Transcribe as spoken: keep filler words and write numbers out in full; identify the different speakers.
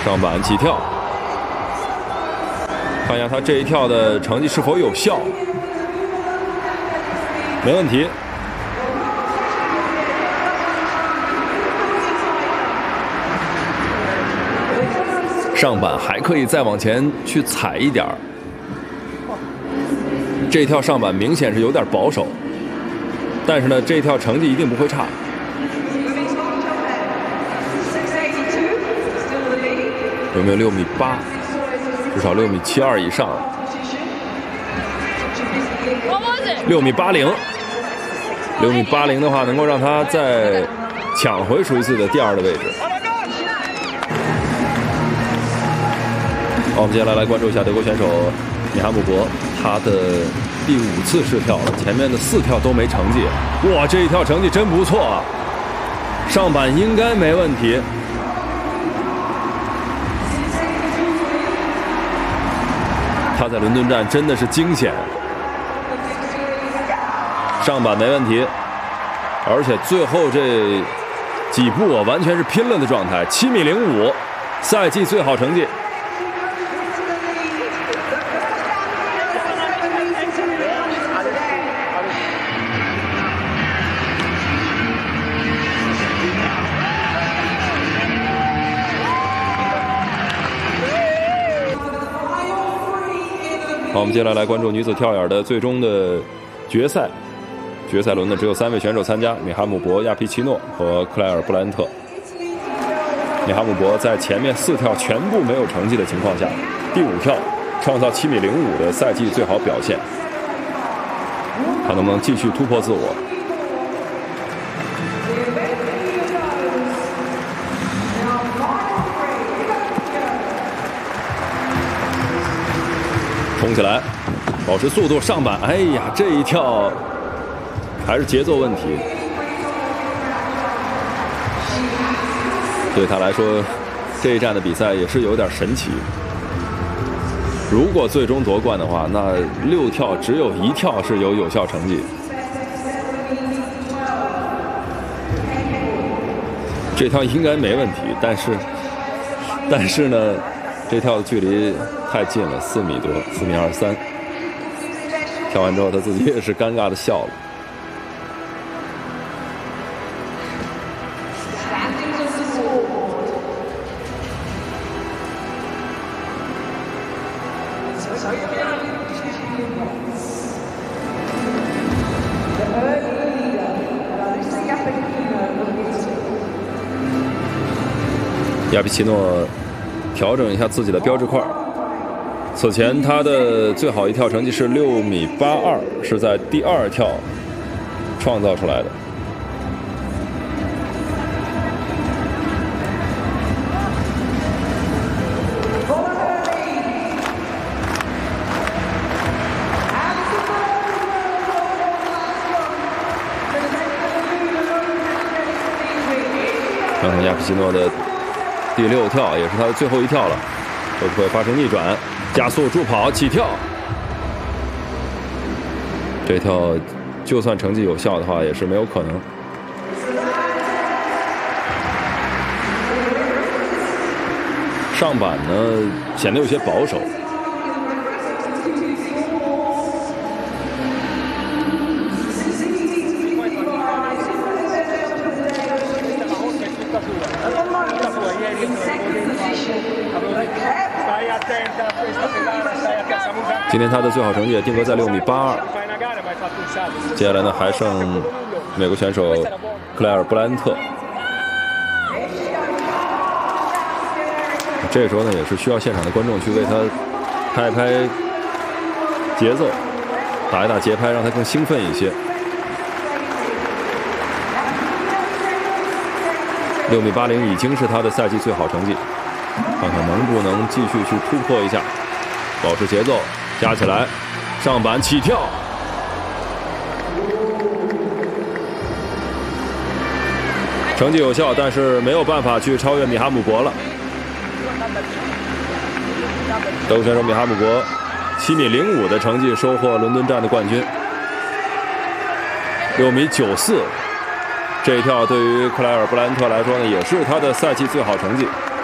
Speaker 1: 上板起跳，看一下他这一跳的成绩是否有效。没问题。上板还可以再往前去踩一点儿。这一跳上板明显是有点保守，但是呢，这一跳成绩一定不会差。有没有六米八？至少六米七二以上。六米八零，六米八零的话，能够让他再抢回属于自己的第二的位置。好，我们接下来来关注一下德国选手米哈姆博，他的第五次试跳了，前面的四跳都没成绩。哇，这一跳成绩真不错啊！上板应该没问题。他在伦敦站真的是惊险，上板没问题，而且最后这几步啊，完全是拼了的状态，七米零五，赛季最好成绩。好，我们接下来来关注女子跳远的最终的决赛。决赛轮呢，只有三位选手参加：米哈姆博、亚皮奇诺和克莱尔布兰特。米哈姆博在前面四跳全部没有成绩的情况下，第五跳创造七米零五的赛季最好表现，他能不能继续突破自我？冲起来，保持速度，上板。哎呀，这一跳还是节奏问题。对他来说，这一站的比赛也是有点神奇。如果最终夺冠的话，那六跳只有一跳是有有效成绩。这跳应该没问题，但是，但是呢，这跳的距离太近了，四米多，四米二三。跳完之后，他自己也是尴尬的笑了。亚皮奇诺调整一下自己的标志块。此前他的最好一跳成绩是六米八二，是在第二跳创造出来的。看看亚皮奇诺的第六跳，也是他的最后一跳了，会不会发生逆转？加速助跑起跳，这跳就算成绩有效的话，也是没有可能。上板呢显得有些保守。今天他的最好成绩也定格在六米八二。接下来呢，还剩美国选手克莱尔布兰特。这个时候呢，也是需要现场的观众去为他拍一拍节奏，打一打节拍，让他更兴奋一些。六米八零已经是他的赛季最好成绩，看看能不能继续去突破一下，保持节奏，加起来，上板起跳。成绩有效，但是没有办法去超越米哈姆博了。德国选手米哈姆博七米零五的成绩收获伦敦站的冠军。六米九四，这一跳对于克莱尔布兰特来说呢，也是他的赛季最好成绩。